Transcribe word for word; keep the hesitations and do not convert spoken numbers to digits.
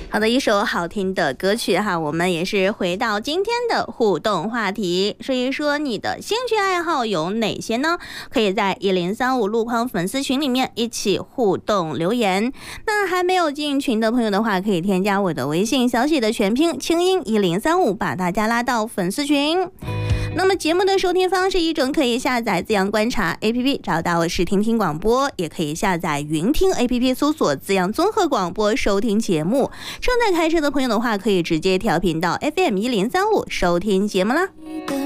好的，一首好听的歌曲哈，我们也是回到今天的互动话题，说一说你的兴趣爱好有哪些呢？可以在一零三五路况粉丝群里面一起互动留言。那还没有进群的朋友的话，可以添加我的微信小写的全拼清音一零三五，把大家拉到粉丝群。那么节目的收听方式一种可以下载资阳观察 A P P 找到是听听广播，也可以下载云听 A P P 搜索资阳综合广播收听节目。正在开车的朋友的话，可以直接调频到 F M 一零三五收听节目啦。